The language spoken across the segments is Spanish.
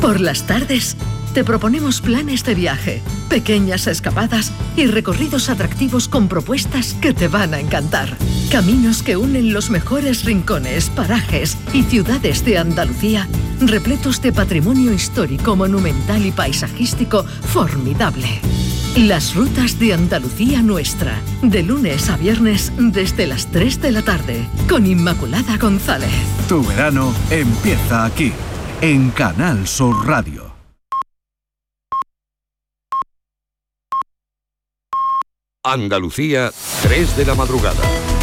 Por las tardes, te proponemos planes de viaje, pequeñas escapadas y recorridos atractivos con propuestas que te van a encantar. Caminos que unen los mejores rincones, parajes y ciudades de Andalucía, repletos de patrimonio histórico, monumental y paisajístico formidable. Las rutas de Andalucía Nuestra, de lunes a viernes desde las 3 de la tarde, con Inmaculada González. Tu verano empieza aquí, en Canal Sur Radio. Andalucía, 3 de la madrugada.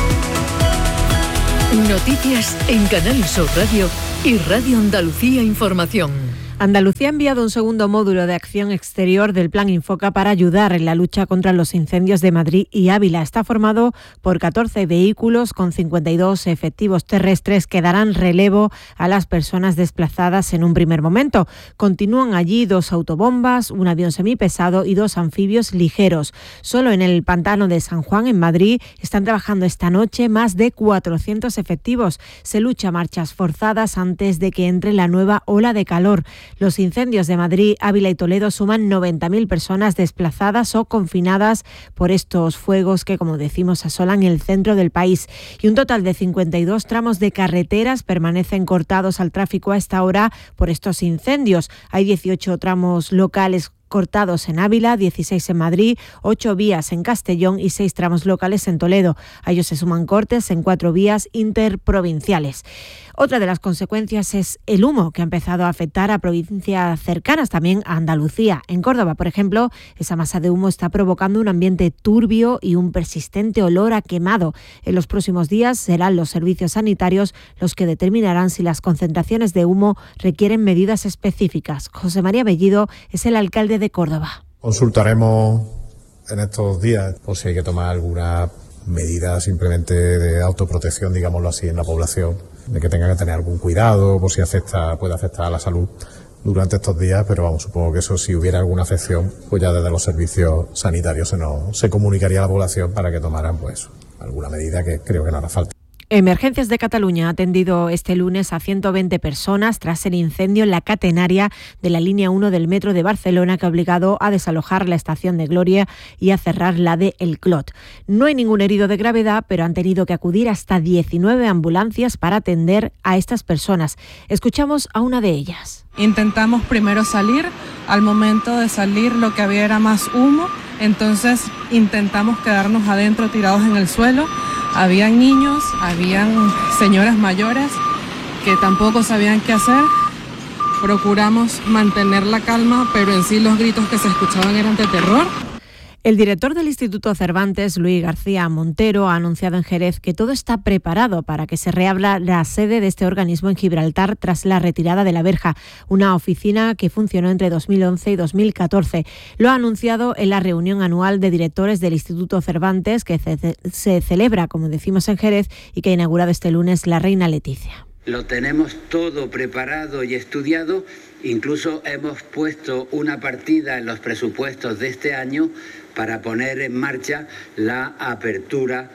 Noticias en Canal Sur Radio y Radio Andalucía Información. Andalucía ha enviado un segundo módulo de acción exterior del Plan Infoca para ayudar en la lucha contra los incendios de Madrid y Ávila. Está formado por 14 vehículos con 52 efectivos terrestres que darán relevo a las personas desplazadas en un primer momento. Continúan allí 2 autobombas, un avión semipesado y 2 anfibios ligeros. Solo en el pantano de San Juan, en Madrid, están trabajando esta noche más de 400 efectivos. Se lucha a marchas forzadas antes de que entre la nueva ola de calor. Los incendios de Madrid, Ávila y Toledo suman 90.000 personas desplazadas o confinadas por estos fuegos que, como decimos, asolan el centro del país. Y un total de 52 tramos de carreteras permanecen cortados al tráfico a esta hora por estos incendios. Hay 18 tramos locales cortados en Ávila, 16 en Madrid, 8 vías en Castellón y 6 tramos locales en Toledo. A ellos se suman cortes en 4 vías interprovinciales. Otra de las consecuencias es el humo, que ha empezado a afectar a provincias cercanas, también a Andalucía. En Córdoba, por ejemplo, esa masa de humo está provocando un ambiente turbio y un persistente olor a quemado. En los próximos días serán los servicios sanitarios los que determinarán si las concentraciones de humo requieren medidas específicas. José María Bellido es el alcalde de Córdoba. Consultaremos en estos días por si hay que tomar alguna medida simplemente de autoprotección, digámoslo así, en la población, de que tenga que tener algún cuidado por si puede afectar a la salud durante estos días, pero vamos, supongo que eso, si hubiera alguna afección, pues ya desde los servicios sanitarios se comunicaría a la población para que tomaran pues alguna medida, que creo que no hará falta. Emergencias de Cataluña ha atendido este lunes a 120 personas tras el incendio en la catenaria de la línea 1 del metro de Barcelona, que ha obligado a desalojar la estación de Gloria y a cerrar la de El Clot. No hay ningún herido de gravedad, pero han tenido que acudir hasta 19 ambulancias para atender a estas personas. Escuchamos a una de ellas. Intentamos primero salir. Al momento de salir lo que había era más humo, entonces intentamos quedarnos adentro tirados en el suelo. Habían niños, habían señoras mayores que tampoco sabían qué hacer. Procuramos mantener la calma, pero en sí los gritos que se escuchaban eran de terror. El director del Instituto Cervantes, Luis García Montero, ha anunciado en Jerez que todo está preparado para que se reabra la sede de este organismo en Gibraltar tras la retirada de la verja, una oficina que funcionó entre 2011 y 2014. Lo ha anunciado en la reunión anual de directores del Instituto Cervantes, que se celebra, como decimos, en Jerez, y que ha inaugurado este lunes la reina Leticia. Lo tenemos todo preparado y estudiado. Incluso hemos puesto una partida en los presupuestos de este año para poner en marcha la apertura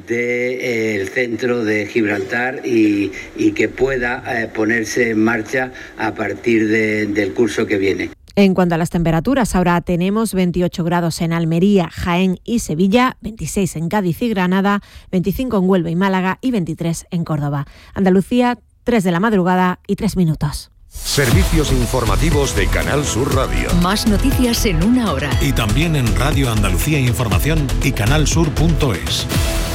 del centro de Gibraltar y que pueda ponerse en marcha a partir del curso que viene. En cuanto a las temperaturas, ahora tenemos 28 grados en Almería, Jaén y Sevilla, 26 en Cádiz y Granada, 25 en Huelva y Málaga y 23 en Córdoba. Andalucía, 3 de la madrugada y 3 minutos. Servicios informativos de Canal Sur Radio. Más noticias en una hora. Y también en Radio Andalucía Información y canalsur.es.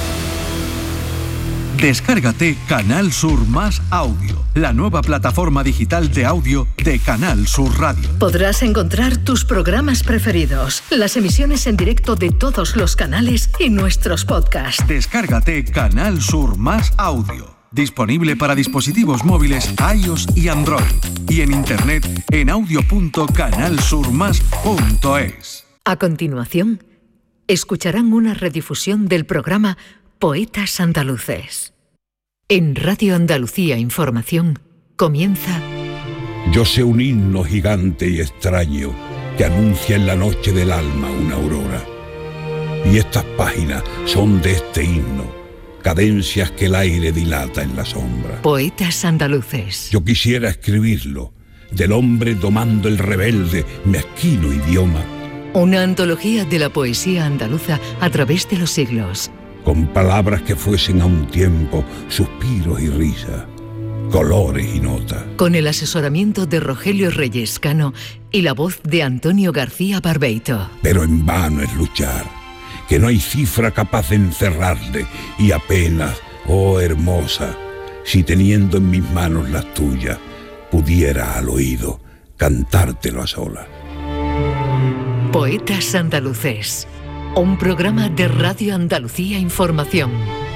Descárgate Canal Sur Más Audio, la nueva plataforma digital de audio de Canal Sur Radio. Podrás encontrar tus programas preferidos, las emisiones en directo de todos los canales y nuestros podcasts. Descárgate Canal Sur Más Audio. Disponible para dispositivos móviles iOS y Android. Y en internet en audio.canalsurmas.es. A continuación, escucharán una redifusión del programa Poetas Andaluces. En Radio Andalucía Información comienza... Yo sé un himno gigante y extraño que anuncia en la noche del alma una aurora. Y estas páginas son de este himno, cadencias que el aire dilata en la sombra. Poetas Andaluces. Yo quisiera escribirlo, del hombre domando el rebelde, mezquino idioma. Una antología de la poesía andaluza a través de los siglos. Con palabras que fuesen a un tiempo suspiros y risas, colores y notas. Con el asesoramiento de Rogelio Reyes Cano y la voz de Antonio García Barbeito. Pero en vano es luchar, que no hay cifra capaz de encerrarle, y apenas, oh hermosa, si teniendo en mis manos las tuyas, pudiera al oído cantártelo a solas. Poetas Andaluces, un programa de Radio Andalucía Información.